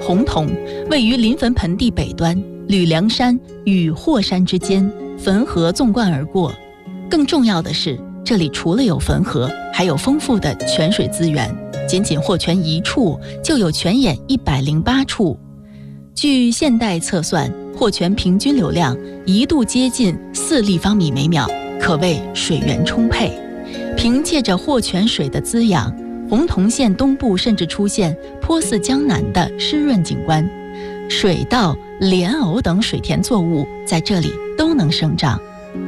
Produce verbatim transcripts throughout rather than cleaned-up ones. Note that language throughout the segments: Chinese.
洪洞位于临汾盆地北端，吕梁山与霍山之间，汾河纵贯而过。更重要的是，这里除了有汾河，还有丰富的泉水资源，仅仅霍泉一处就有泉眼一百零八处。据现代测算，霍泉平均流量一度接近四立方米每秒，可谓水源充沛。凭借着霍泉水的滋养，洪洞县东部甚至出现颇似江南的湿润景观，水稻、莲藕等水田作物在这里都能生长。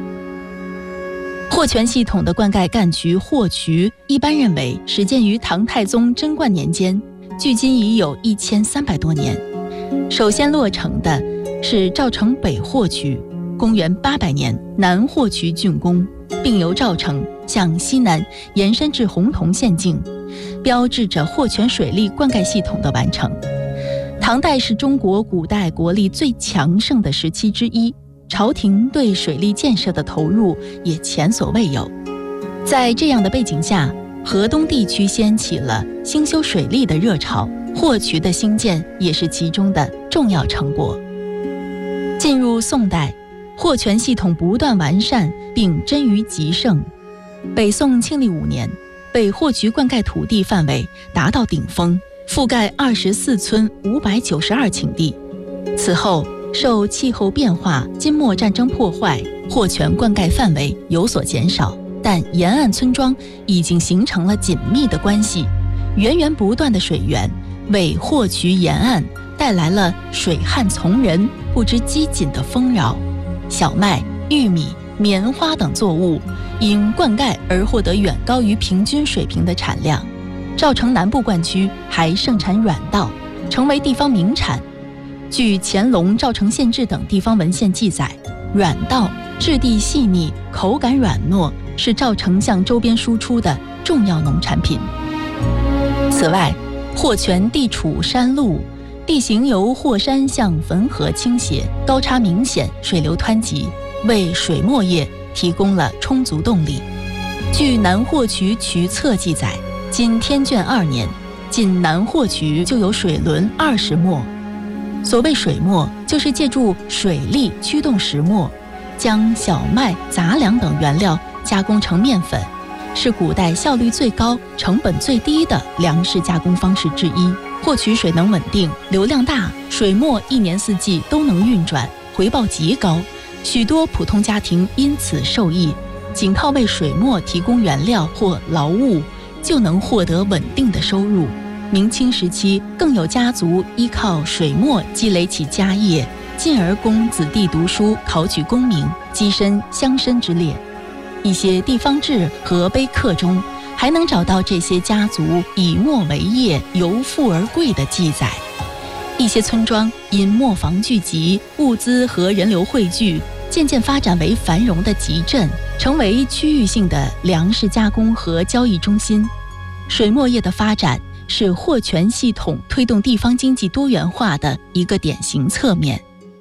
霍泉系统的灌溉干渠霍渠，一般认为始建于唐太宗贞观年间，距今已有一千三百多年。首先落成的是赵城北霍渠，公元八百年南霍渠竣工，并由赵城向西南延伸至洪洞县境，标志着霍泉水利灌溉系统的完成。唐代是中国古代国力最强盛的时期之一，朝廷对水利建设的投入也前所未有。在这样的背景下，河东地区掀起了兴修水利的热潮，霍渠的兴建也是其中的重要成果。进入宋代，霍泉系统不断完善并臻于极盛。北宋庆历五年，北霍渠灌溉土地范围达到顶峰，覆盖二十四村五百九十二顷地。此后受气候变化、金末战争破坏，霍泉灌溉范围有所减少，但沿岸村庄已经形成了紧密的关系，源源不断的水源为霍渠沿岸带来了水旱从人不知饥馑的丰饶。小麦、玉米、棉花等作物因灌溉而获得远高于平均水平的产量。赵城南部灌区还盛产软稻，成为地方名产。据乾隆《赵城县志》等地方文献记载，软稻质地细腻，口感软糯，是赵城向周边输出的重要农产品。此外，霍泉地处山路，地形由霍山向汾河倾斜，高差明显，水流湍急，为水磨业提供了充足动力。据南霍渠渠册记载，今天眷二年，仅南霍渠就有水轮二十磨。所谓水磨，就是借助水力驱动石磨，将小麦、杂粮等原料加工成面粉，是古代效率最高、成本最低的粮食加工方式之一。霍渠水能稳定，流量大，水磨一年四季都能运转，回报极高，许多普通家庭因此受益。仅靠为水磨提供原料或劳务，就能获得稳定的收入。明清时期，更有家族依靠水磨积累起家业，进而供子弟读书、考取功名，跻身乡绅之列。一些地方志和碑刻中，还能找到这些家族以磨为业、由富而贵的记载。一些村庄因磨坊聚集，物资和人流汇聚，渐渐发展为繁荣的集镇，成为区域性的粮食加工和交易中心。水磨业的发展是霍泉系统推动地方经济多元化的一个典型侧面。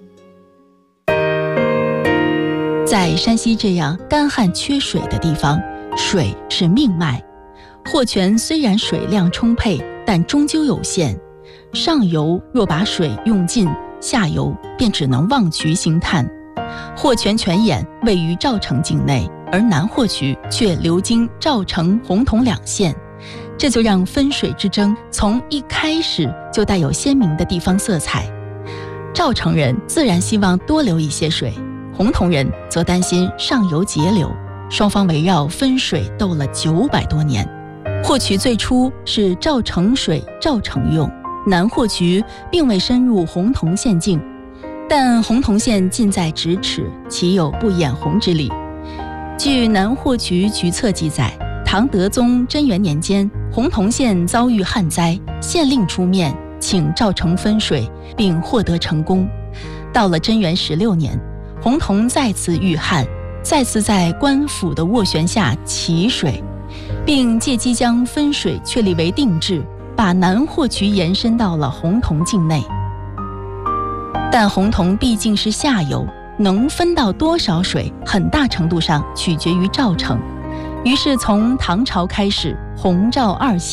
在山西这样干旱缺水的地方，水是命脉。霍泉虽然水量充沛，但终究有限。上游若把水用尽，下游便只能望渠兴叹。霍泉泉眼位于赵城境内，而南霍渠却流经赵城、洪洞两县，这就让分水之争从一开始就带有鲜明的地方色彩。赵城人自然希望多留一些水，洪洞人则担心上游截流，双方围绕分水斗了九百多年。霍渠最初是赵城水赵城用，南霍渠并未深入洪洞县境，但洪洞县近在咫尺，岂有不眼红之理？据南霍渠渠册记载，唐德宗贞元年间，洪洞县遭遇旱灾，县令出面请赵城分水，并获得成功。到了贞元十六年，洪洞再次遇旱，再次在官府的斡旋下起水，并借机将分水确立为定制，把南霍渠延伸到了洪洞境内。但洪洞毕竟是下游，能分到多少水，很大程度上取决于赵城。于是从唐朝开始，洪赵二县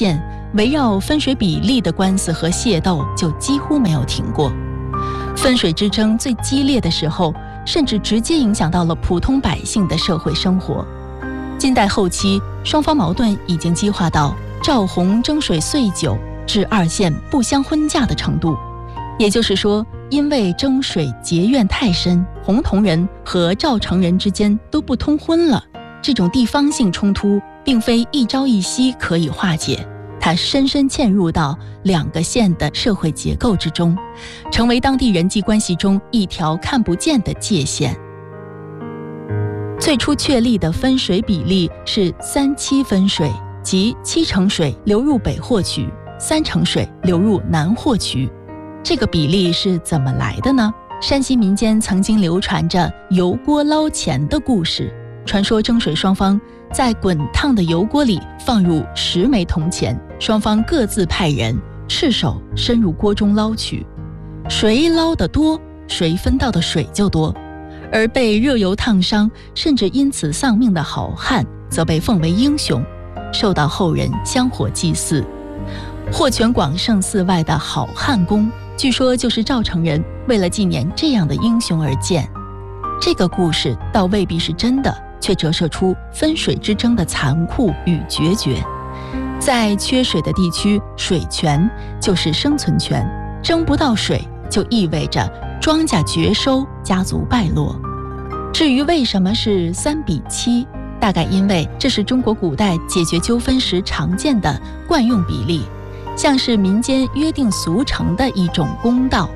围绕分水比例的官司和械斗就几乎没有停过。分水之争最激烈的时候，甚至直接影响到了普通百姓的社会生活。近代后期，双方矛盾已经激化到赵洪征水岁久，至二县不相婚嫁的程度。也就是说，因为征水结怨太深，洪同人和赵成人之间都不通婚了。这种地方性冲突并非一朝一夕可以化解，它深深嵌入到两个县的社会结构之中，成为当地人际关系中一条看不见的界限。最初确立的分水比例是三七分水，即七成水流入北霍渠，三成水流入南霍渠。这个比例是怎么来的呢？山西民间曾经流传着油锅捞钱的故事，传说征水双方在滚烫的油锅里放入十枚铜钱，双方各自派人赤手伸入锅中捞取，谁捞得多，谁分到的水就多。而被热油烫伤甚至因此丧命的好汉则被奉为英雄，受到后人香火祭祀。霍泉广胜寺外的好汉宫，据说就是赵成人为了纪念这样的英雄而建。这个故事倒未必是真的，却折射出分水之争的残酷与决绝。在缺水的地区，水权就是生存权，争不到水就意味着庄稼绝收，家族败落。至于为什么是三比七，大概因为这是中国古代解决纠纷时常见的惯用比例，像是民间约定俗成的一种公道。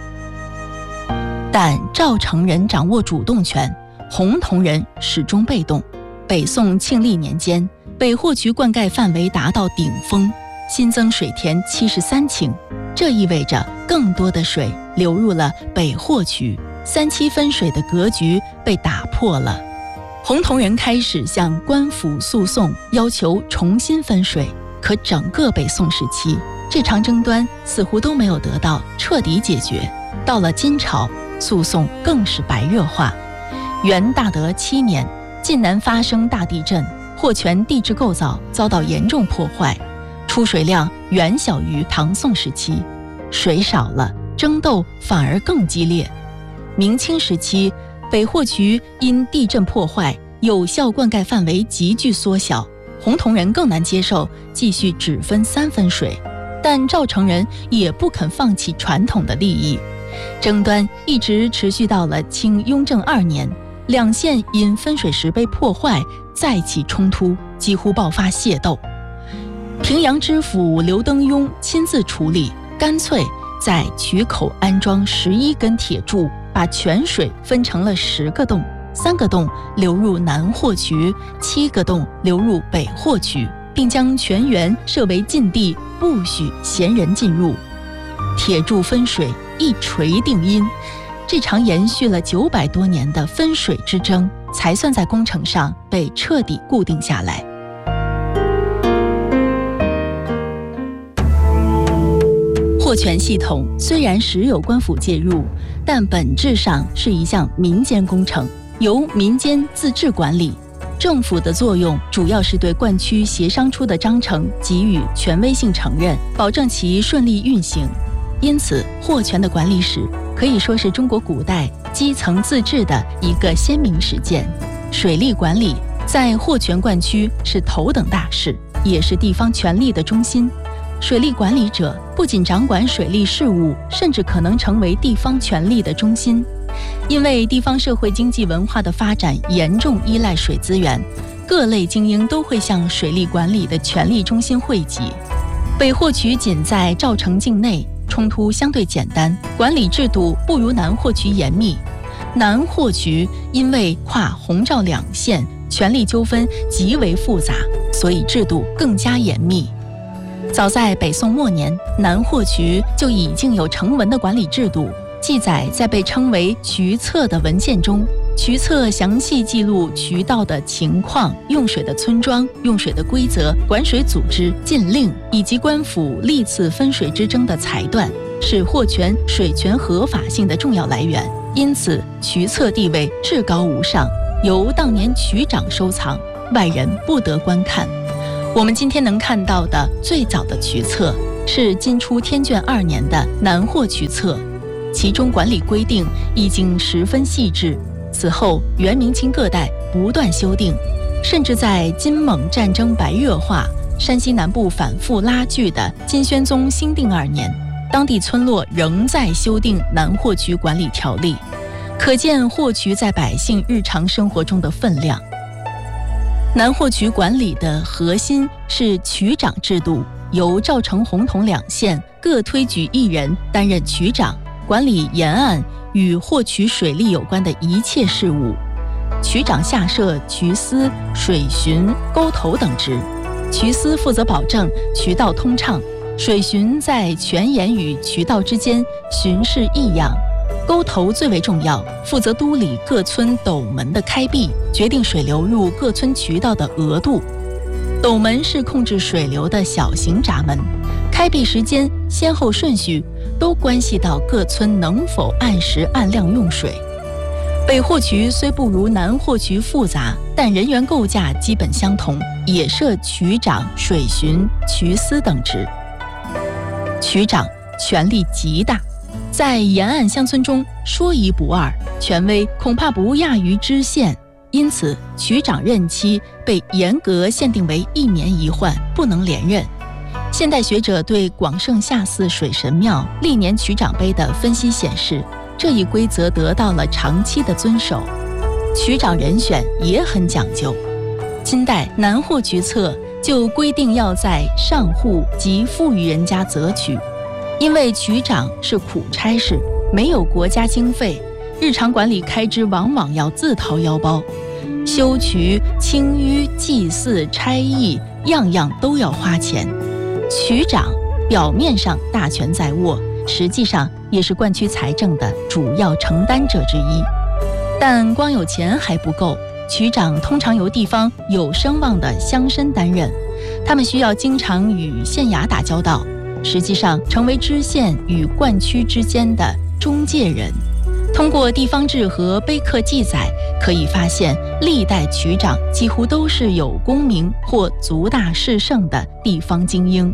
但赵成人掌握主动权，洪同人始终被动。北宋庆历年间，北霍渠灌溉范围达到顶峰，新增水田七十三顷，这意味着更多的水流入了北霍渠，三七分水的格局被打破了。洪同人开始向官府诉讼，要求重新分水，可整个北宋时期，这场争端似乎都没有得到彻底解决。到了金朝，诉讼更是白热化。元大德七年，晋南发生大地震，霍泉地质构造遭到严重破坏，出水量远小于唐宋时期，水少了，争斗反而更激烈。明清时期，北霍渠因地震破坏，有效灌溉范围急剧缩小，洪同人更难接受继续只分三分水，但赵成人也不肯放弃传统的利益。争端一直持续到了清雍正二年，两县因分水石被破坏再起冲突，几乎爆发械斗。平阳知府刘登庸亲自处理，干脆在渠口安装十一根铁柱，把泉水分成了十个洞，三个洞流入南霍渠，七个洞流入北霍渠，并将泉源设为禁地，不许闲人进入。铁柱分水一锤定音，这场延续了九百多年的分水之争才算在工程上被彻底固定下来。霍泉系统虽然时有官府介入，但本质上是一项民间工程，由民间自治管理。政府的作用主要是对灌区协商出的章程给予权威性承认，保证其顺利运行。因此，霍泉的管理史可以说是中国古代基层自治的一个鲜明实践。水利管理在霍泉灌区是头等大事，也是地方权力的中心。水利管理者不仅掌管水利事务，甚至可能成为地方权力的中心。因为地方社会经济文化的发展严重依赖水资源，各类精英都会向水利管理的权力中心汇集。北霍渠仅在赵城境内，冲突相对简单，管理制度不如南霍渠严密。南霍渠因为跨洪赵两县，权力纠纷极为复杂，所以制度更加严密。早在北宋末年，南霍渠就已经有成文的管理制度，记载在被称为渠册的文献中。渠册详细记录渠道的情况、用水的村庄、用水的规则、管水组织、禁令以及官府历次分水之争的裁断，是霍泉水权合法性的重要来源。因此，渠册地位至高无上，由当年渠长收藏，外人不得观看。 我们今天能看到的最早的渠册是金初天眷二年的南霍渠册，其中管理规定已经十分细致。此后元明清各代不断修订，甚至在金蒙战争白热化、山西南部反复拉锯的金宣宗兴定二年，当地村落仍在修订南霍渠管理条例，可见霍渠在百姓日常生活中的分量。南霍渠管理的核心是渠长制度，由赵成、洪统两县各推举一人担任渠长，管理沿岸与霍渠水利有关的一切事务。渠长下设渠司、水巡、沟头等职，渠司负责保证渠道通畅，水巡在泉眼与渠道之间巡视异样，沟头最为重要，负责督理各村斗门的开闭，决定水流入各村渠道的额度。斗门是控制水流的小型闸门，开闭时间、先后顺序都关系到各村能否按时按量用水。北霍渠虽不如南霍渠复杂，但人员构架基本相同，也设渠长、水巡、渠司等职。渠长权力极大，在沿岸乡村中说一不二，权威恐怕不亚于知县，因此渠长任期被严格限定为一年一换，不能连任。现代学者对广胜下寺水神庙历年渠长碑的分析显示，这一规则得到了长期的遵守。渠长人选也很讲究，金代南霍渠册就规定要在上户及富裕人家择渠，因为渠长是苦差事，没有国家经费，日常管理开支往往要自掏腰包，修渠、清淤、祭祀、差役，样样都要花钱。渠长表面上大权在握，实际上也是灌区财政的主要承担者之一。但光有钱还不够，渠长通常由地方有声望的乡绅担任，他们需要经常与县衙打交道，实际上成为知县与灌区之间的中介人。通过地方志和碑刻记载，可以发现历代渠长几乎都是有功名或族大势盛的地方精英。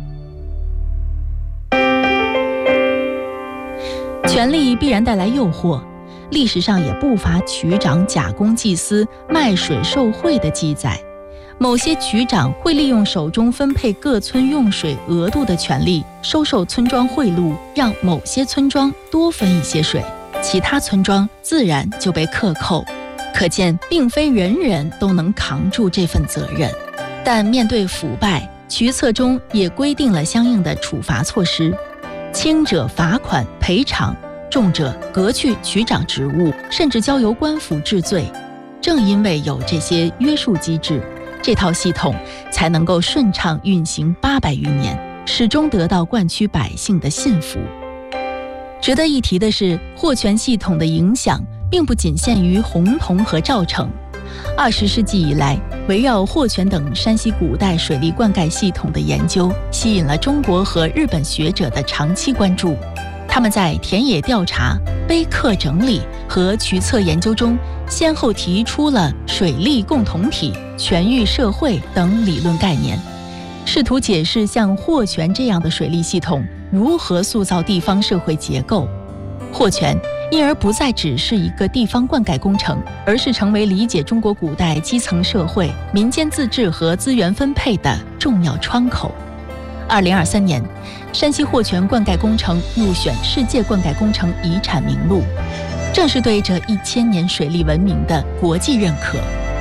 权力必然带来诱惑，历史上也不乏渠长假公济私、卖水受贿的记载。某些渠长会利用手中分配各村用水额度的权利，收受村庄贿赂，让某些村庄多分一些水，其他村庄自然就被克扣。可见并非人人都能扛住这份责任。但面对腐败，渠册中也规定了相应的处罚措施，轻者罚款赔偿，重者革去渠长职务，甚至交由官府治罪。正因为有这些约束机制，这套系统才能够顺畅运行八百余年，始终得到灌区百姓的信服。值得一提的是，霍泉系统的影响并不仅限于洪统和赵成。二十世纪以来，围绕霍泉等山西古代水利灌溉系统的研究，吸引了中国和日本学者的长期关注。他们在田野调查、碑刻整理和渠册研究中，先后提出了水利共同体、全域社会等理论概念，试图解释像霍泉这样的水利系统如何塑造地方社会结构。霍泉因而不再只是一个地方灌溉工程，而是成为理解中国古代基层社会、民间自治和资源分配的重要窗口。二零二三年，山西霍泉灌溉工程入选世界灌溉工程遗产名录，正是对这一千年水利文明的国际认可。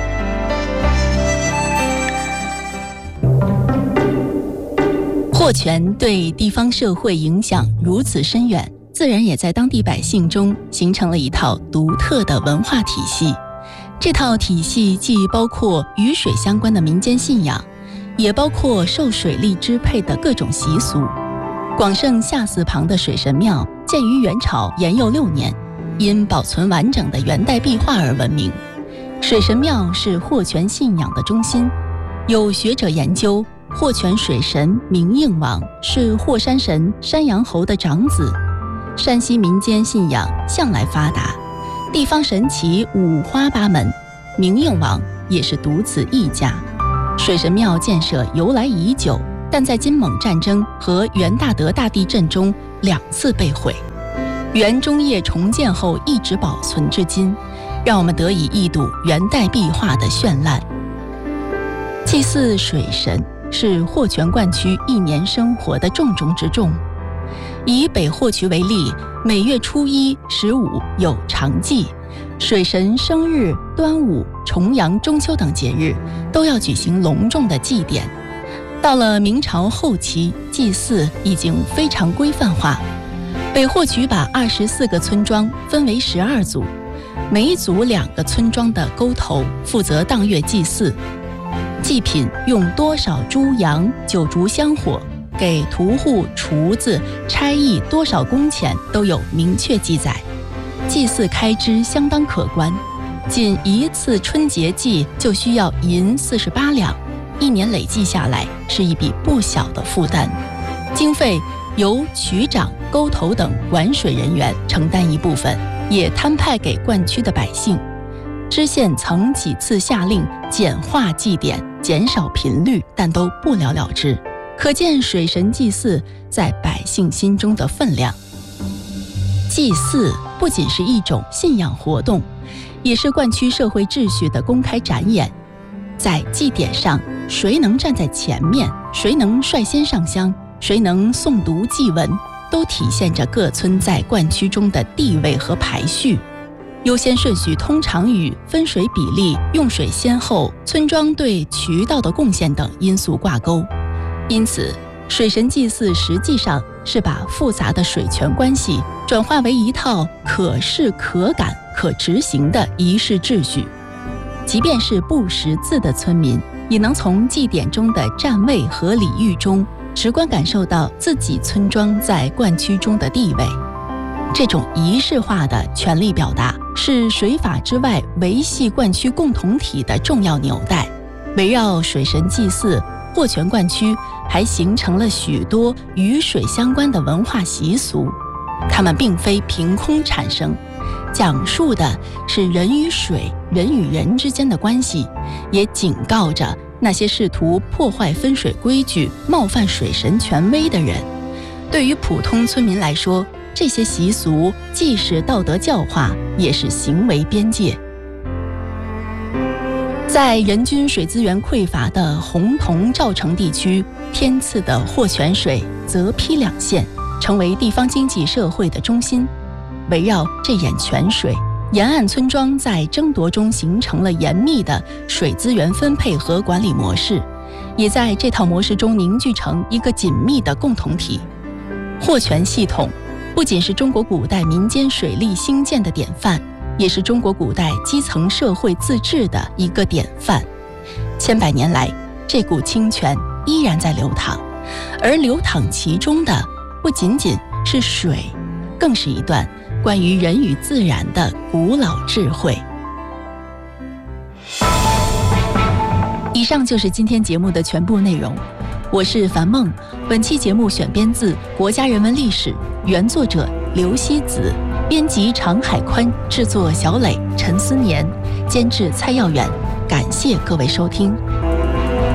霍泉对地方社会影响如此深远，自然也在当地百姓中形成了一套独特的文化体系。这套体系既包括与水相关的民间信仰，也包括受水利支配的各种习俗。广胜下寺旁的水神庙建于元朝延佑六年，因保存完整的元代壁画而闻名。水神庙是霍泉信仰的中心。有学者研究，霍泉水神明应王是霍山神山阳侯的长子。山西民间信仰向来发达，地方神奇五花八门，明应王也是独子一家。 水神庙建设由来已久，但在金蒙战争和元大德大地震中两次被毁。元中叶重建后一直保存至今，让我们得以一睹元代壁画的绚烂。祭祀水神是霍泉灌区一年生活的重中之重。以北霍渠为例，每月初一、十五有长祭，水神生日、端午、重阳、中秋等节日都要举行隆重的祭典。到了明朝后期，祭祀已经非常规范化。北霍渠把二十四个村庄分为十二组，每一组两个村庄的沟头负责当月祭祀，祭品用多少猪羊、酒烛香火，给屠户、厨子、差役多少工钱都有明确记载。祭祀开支相当可观，仅一次春节祭就需要银四十八两，一年累计下来是一笔不小的负担。经费由渠长、沟头等管水人员承担一部分，也摊派给灌区的百姓。知县曾几次下令简化祭典，减少频率，但都不了了之，可见水神祭祀在百姓心中的分量。祭祀不仅是一种信仰活动，也是灌区社会秩序的公开展演。在祭典上，谁能站在前面，谁能率先上香，谁能诵读祭文，都体现着各村在灌区中的地位和排序。优先顺序通常与分水比例、用水先后、村庄对渠道的贡献等因素挂钩。因此，水神祭祀实际上是把复杂的水权关系转化为一套可视、可感、可执行的仪式秩序。即便是不识字的村民，也能从祭典中的站位和礼遇中直观感受到自己村庄在灌区中的地位。这种仪式化的权力表达，是水法之外维系灌区共同体的重要纽带。围绕水神祭祀，霍泉灌区还形成了许多与水相关的文化习俗，它们并非凭空产生，讲述的是人与水、人与人之间的关系，也警告着那些试图破坏分水规矩、冒犯水神权威的人。对于普通村民来说，这些习俗既是道德教化，也是行为边界。在人均水资源匮乏的洪洞赵城地区，天赐的霍泉水泽披两县，成为地方经济社会的中心。围绕这眼泉水，沿岸村庄在争夺中形成了严密的水资源分配和管理模式，也在这套模式中凝聚成一个紧密的共同体。霍泉系统不仅是中国古代民间水利兴建的典范，也是中国古代基层社会自治的一个典范。千百年来，这股清泉依然在流淌，而流淌其中的不仅仅是水，更是一段关于人与自然的古老智慧。以上就是今天节目的全部内容，我是樊梦。本期节目选编自《国家人文历史》，原作者刘希子，编辑常海宽，制作小磊、陈思年，监制蔡耀远。感谢各位收听。